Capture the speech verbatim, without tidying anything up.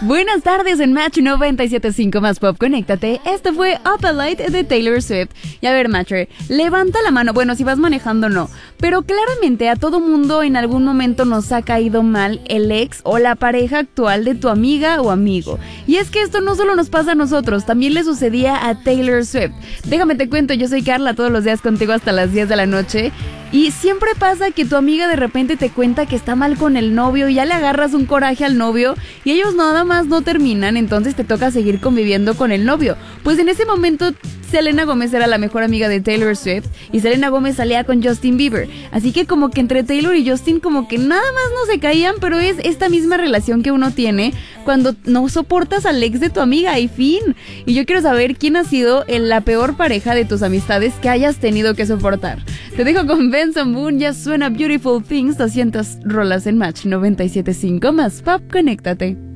Buenas tardes en Match noventa y siete punto cinco más Pop, conéctate. Esto fue Up a Light de Taylor Swift. Y a ver, Matcher, levanta la mano. Bueno, si vas manejando no, pero claramente a todo mundo en algún momento nos ha caído mal el ex o la pareja actual de tu amiga o amigo. Y es que esto no solo nos pasa a nosotros, también le sucedía a Taylor Swift. Déjame te cuento, yo soy Carla, todos los días contigo hasta las diez de la noche. Y siempre pasa que tu amiga de repente te cuenta que está mal con el novio y ya le agarras un coraje al novio y ellos nada más no terminan, entonces te toca seguir conviviendo con el novio. Pues en ese momento Selena Gómez era la mejor amiga de Taylor Swift y Selena Gómez salía con Justin Bieber. Así que como que entre Taylor y Justin como que nada más no se caían, pero es esta misma relación que uno tiene cuando no soportas al ex de tu amiga y fin. Y yo quiero saber quién ha sido la peor pareja de tus amistades que hayas tenido que soportar. Te dejo con Benson Boone, ya suena Beautiful Things, doscientas rolas en Match noventa y siete punto cinco más Pop, conéctate.